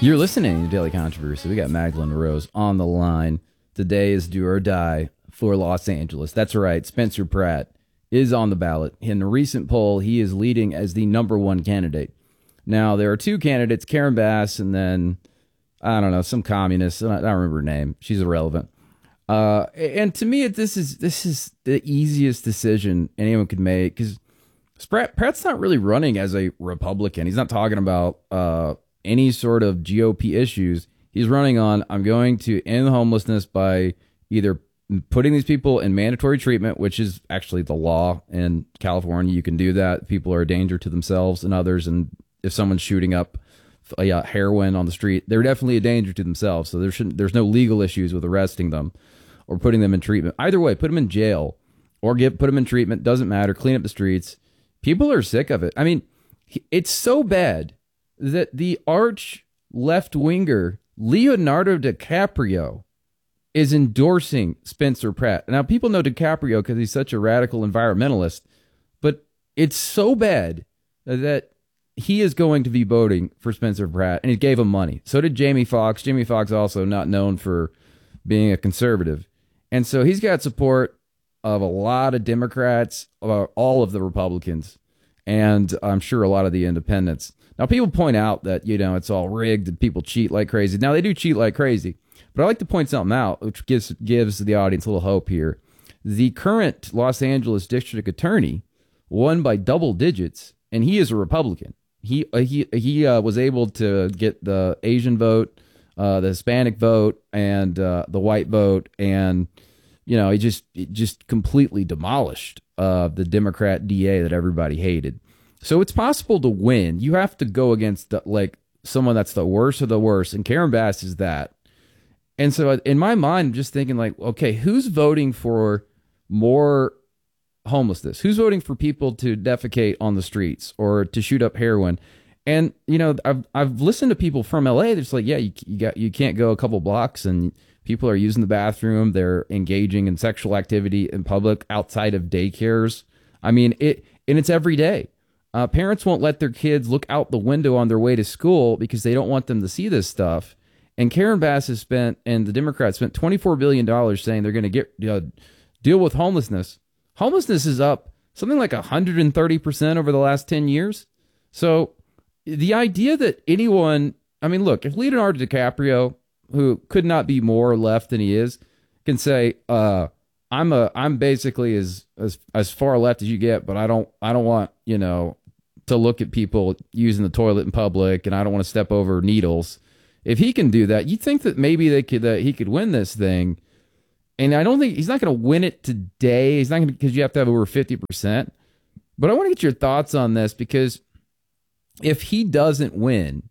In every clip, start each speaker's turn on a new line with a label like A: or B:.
A: You're listening to Daily Controversy. We got Magdalene Rose on the line. Today is do or die for Los Angeles. That's right. Spencer Pratt is on the ballot. In a recent poll, he is leading as the number one candidate. Now, there are two candidates, Karen Bass and then, I don't know, some communist. I don't remember her name. She's irrelevant. And to me, this is the easiest decision anyone could make because Pratt's not really running as a Republican. He's not talking about any sort of GOP issues. He's running on, I'm going to end homelessness by either putting these people in mandatory treatment, which is actually the law in California. You can do that. People are a danger to themselves and others. And if someone's shooting up heroin on the street, they're definitely a danger to themselves. So there's no legal issues with arresting them or putting them in treatment. Either way, put them in jail or put them in treatment. Doesn't matter. Clean up the streets. People are sick of it. I mean, it's so bad that the arch left-winger Leonardo DiCaprio is endorsing Spencer Pratt. Now, people know DiCaprio because he's such a radical environmentalist, but it's so bad that he is going to be voting for Spencer Pratt, and he gave him money. So did Jamie Foxx. Jamie Foxx also not known for being a conservative. And so he's got support of a lot of Democrats, all of the Republicans, and I'm sure a lot of the independents. Now, people point out that, it's all rigged and people cheat like crazy. Now, they do cheat like crazy, but I like to point something out, which gives the audience a little hope here. The current Los Angeles district attorney won by double digits, and he is a Republican. He was able to get the Asian vote, the Hispanic vote, and the white vote, and he just completely demolished the Democrat DA that everybody hated. So it's possible to win. You have to go against someone that's the worst of the worst, and Karen Bass is that. And so in my mind, I'm just thinking okay, who's voting for more homelessness? Who's voting for people to defecate on the streets or to shoot up heroin? And I've listened to people from LA that's you can't go a couple blocks and people are using the bathroom. They're engaging in sexual activity in public outside of daycares. I mean, it's every day. Parents won't let their kids look out the window on their way to school because they don't want them to see this stuff. And Karen Bass and the Democrats spent $24 billion saying they're going to deal with homelessness. Homelessness is up something like 130% over the last 10 years. So the idea that anyone, look, if Leonardo DiCaprio, who could not be more left than he is, can say, I'm basically as far left as you get, but I don't want, to look at people using the toilet in public, and I don't want to step over needles. If he can do that, you'd think that maybe he could win this thing. And I don't think he's not going to win it today. He's not going to, because you have to have over 50%. But I want to get your thoughts on this, because if he doesn't win,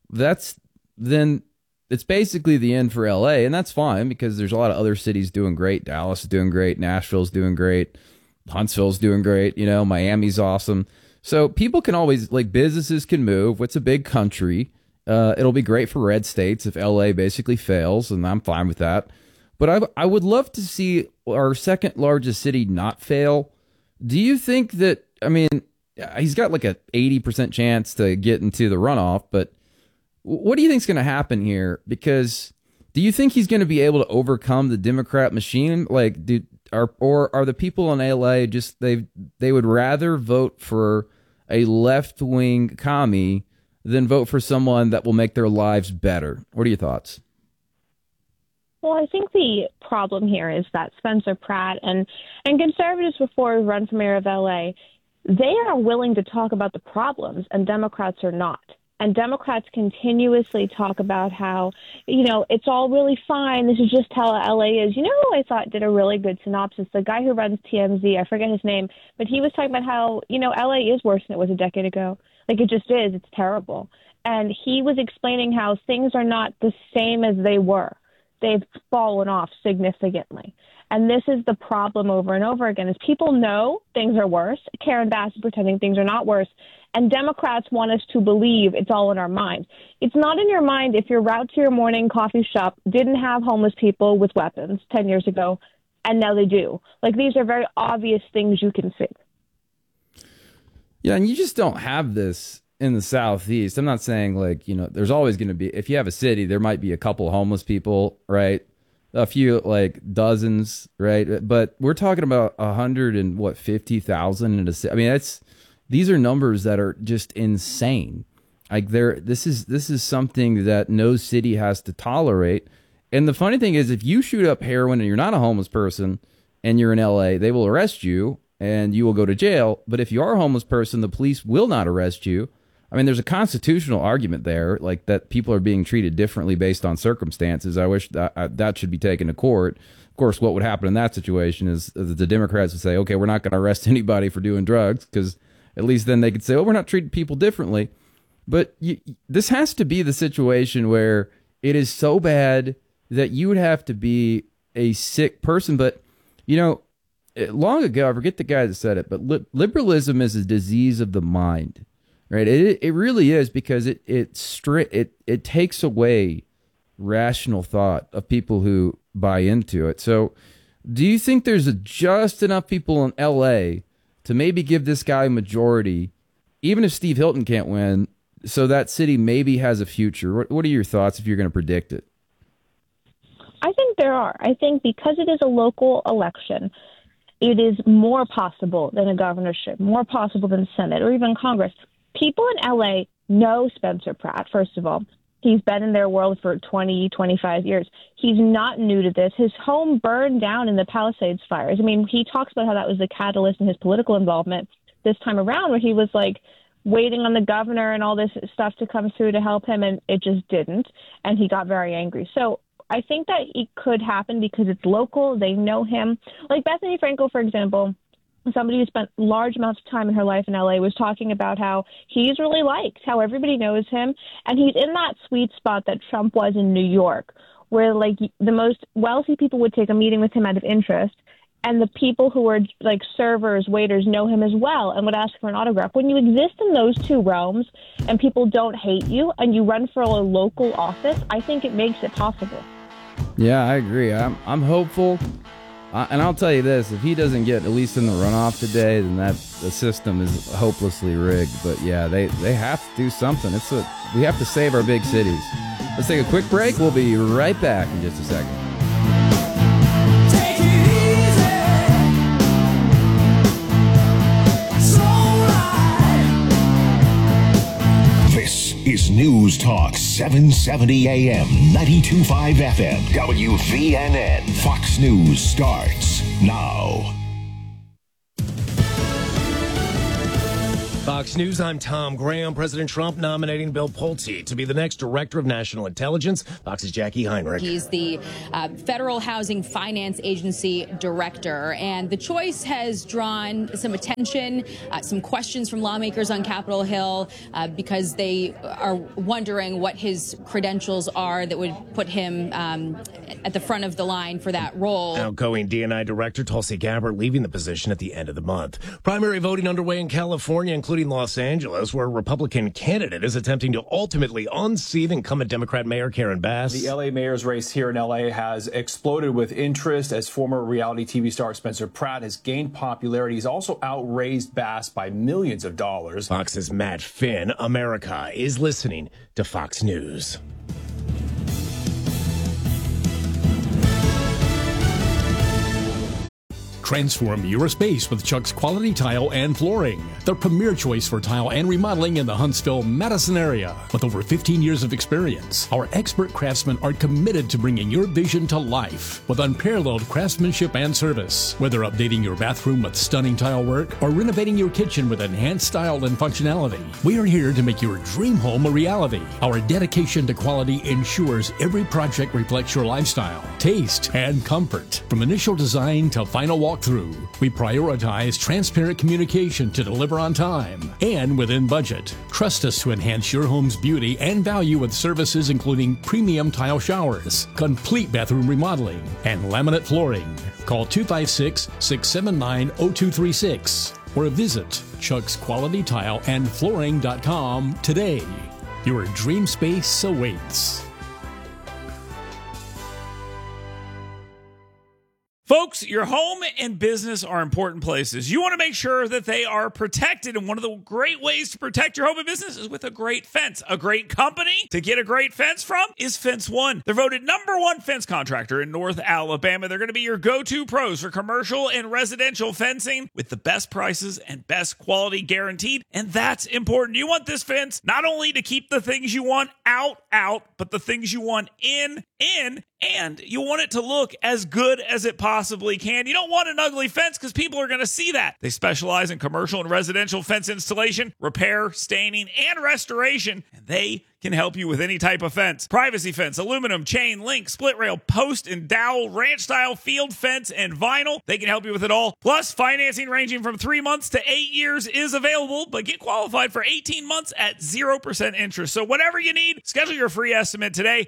A: then it's basically the end for LA, and that's fine because there's a lot of other cities doing great. Dallas is doing great. Nashville's doing great. Huntsville's doing great. Miami's awesome. So people can always, businesses can move. It's a big country. It'll be great for red states if LA basically fails, and I'm fine with that. But I would love to see our second largest city not fail. Do you think that, he's got an 80% chance to get into the runoff, but what do you think is going to happen here? Because do you think he's going to be able to overcome the Democrat machine? Or are the people in LA just they would rather vote for a left-wing commie than vote for someone that will make their lives better? What are your thoughts?
B: Well, I think the problem here is that Spencer Pratt and conservatives before he run for mayor of LA, they are willing to talk about the problems, and Democrats are not. And Democrats continuously talk about how, it's all really fine. This is just how LA is. Who I thought did a really good synopsis? The guy who runs TMZ, I forget his name, but he was talking about how, LA is worse than it was a decade ago. It just is. It's terrible. And he was explaining how things are not the same as they were. They've fallen off significantly. And this is the problem over and over again, is people know things are worse. Karen Bass is pretending things are not worse. And Democrats want us to believe it's all in our mind. It's not in your mind if your route to your morning coffee shop didn't have homeless people with weapons 10 years ago, and now they do. These are very obvious things you can see.
A: Yeah, and you just don't have this in the Southeast, I'm not saying like, there's always going to be, if you have a city, there might be a couple homeless people, right? A few, like dozens, right? But we're talking about 150,000 in a city. I mean, these are numbers that are just insane. Like this is something that no city has to tolerate. And the funny thing is, if you shoot up heroin and you're not a homeless person and you're in LA, they will arrest you and you will go to jail. But if you are a homeless person, the police will not arrest you. I mean, there's a constitutional argument there, like that people are being treated differently based on circumstances. I wish that should be taken to court. Of course, what would happen in that situation is the Democrats would say, okay, we're not going to arrest anybody for doing drugs, because at least then they could say, oh, we're not treating people differently. But this has to be the situation where it is so bad that you would have to be a sick person. But, long ago, I forget the guy that said it, but liberalism is a disease of the mind, right? It really is, because it takes away rational thought of people who buy into it. So do you think there's just enough people in LA to maybe give this guy a majority, even if Steve Hilton can't win, so that city maybe has a future? What are your thoughts if you're going to predict it?
B: I think there are. I think because it is a local election, it is more possible than a governorship, more possible than Senate or even Congress. People in L.A. know Spencer Pratt, first of all. He's been in their world for 20, 25 years. He's not new to this. His home burned down in the Palisades fires. I mean, he talks about how that was the catalyst in his political involvement this time around, where he was like waiting on the governor and all this stuff to come through to help him, and it just didn't. And he got very angry. So I think that it could happen because it's local. They know him. Like Bethany Frankel, for example, somebody who spent large amounts of time in her life in L.A. was talking about how he's really liked, how everybody knows him. And he's in that sweet spot that Trump was in New York, where like the most wealthy people would take a meeting with him out of interest. And the people who were like servers, waiters know him as well and would ask for an autograph. When you exist in those two realms and people don't hate you and you run for a local office, I think it makes it possible.
A: Yeah, I agree. I'm hopeful. And I'll tell you this, if he doesn't get at least in the runoff today, then the system is hopelessly rigged. But yeah, they have to do something. We have to save our big cities. Let's take a quick break. We'll be right back in just a second.
C: Is News Talk 770 AM, 92.5 FM, WVNN. Fox News starts now.
D: Fox News, I'm Tom Graham. President Trump nominating Bill Pulte to be the next Director of National Intelligence. Fox's Jackie Heinrich.
E: He's the Federal Housing Finance Agency Director, and the choice has drawn some attention, some questions from lawmakers on Capitol Hill because they are wondering what his credentials are that would put him at the front of the line for that role.
D: Outgoing DNI Director Tulsi Gabbard leaving the position at the end of the month. Primary voting underway in California, including Los Angeles, where a Republican candidate is attempting to ultimately unseat incumbent Democrat Mayor Karen Bass.
F: The L.A. mayor's race here in L.A. has exploded with interest as former reality TV star Spencer Pratt has gained popularity. He's also outraised Bass by millions of dollars.
D: Fox's Matt Finn. America is listening to Fox News.
G: Transform your space with Chuck's Quality Tile and Flooring, the premier choice for tile and remodeling in the Huntsville, Madison area. With over 15 years of experience, our expert craftsmen are committed to bringing your vision to life with unparalleled craftsmanship and service. Whether updating your bathroom with stunning tile work or renovating your kitchen with enhanced style and functionality, we are here to make your dream home a reality. Our dedication to quality ensures every project reflects your lifestyle, taste, and comfort. From initial design to final walkthrough, we prioritize transparent communication to deliver on time and within budget. Trust us to enhance your home's beauty and value with services including premium tile showers, complete bathroom remodeling, and laminate flooring. Call 256-679-0236 or visit chucksqualitytileandflooring.com today. Your dream space awaits.
H: Folks, your home and business are important places. You want to make sure that they are protected, and one of the great ways to protect your home and business is with a great fence. A great company to get a great fence from is Fence One. They're voted #1 fence contractor in North Alabama. They're going to be your go-to pros for commercial and residential fencing with the best prices and best quality guaranteed, and that's important. You want this fence not only to keep the things you want out, but the things you want in, and you want it to look as good as it possibly can. You don't want an ugly fence because people are going to see that. They specialize in commercial and residential fence installation, repair, staining, and restoration, and they can help you with any type of fence. Privacy fence, aluminum, chain, link, split rail, post and dowel, ranch style, field fence, and vinyl. They can help you with it all. Plus, financing ranging from 3 months to 8 years is available, but get qualified for 18 months at 0% interest. So whatever you need, schedule your free estimate today.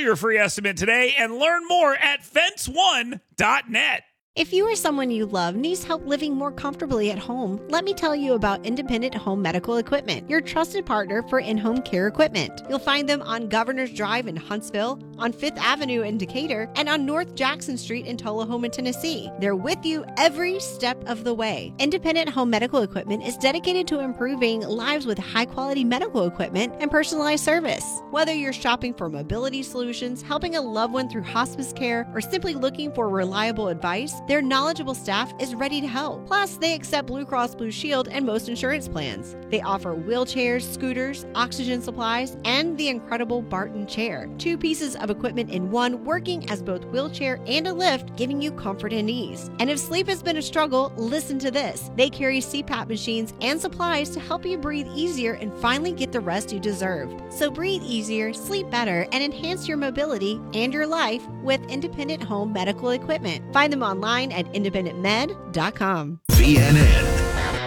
H: And learn more at fence1.net.
I: If you or someone you love needs help living more comfortably at home, let me tell you about Independent Home Medical Equipment, your trusted partner for in-home care equipment. You'll find them on Governor's Drive in Huntsville, on 5th Avenue in Decatur, and on North Jackson Street in Tullahoma, Tennessee. They're with you every step of the way. Independent Home Medical Equipment is dedicated to improving lives with high-quality medical equipment and personalized service. Whether you're shopping for mobility solutions, helping a loved one through hospice care, or simply looking for reliable advice, their knowledgeable staff is ready to help. Plus, they accept Blue Cross Blue Shield and most insurance plans. They offer wheelchairs, scooters, oxygen supplies, and the incredible Barton chair. 2 pieces of equipment in one, working as both wheelchair and a lift, giving you comfort and ease. And if sleep has been a struggle, listen to this. They carry CPAP machines and supplies to help you breathe easier and finally get the rest you deserve. So breathe easier, sleep better, and enhance your mobility and your life with Independent Home Medical Equipment. Find them online at independentmed.com.
C: VNN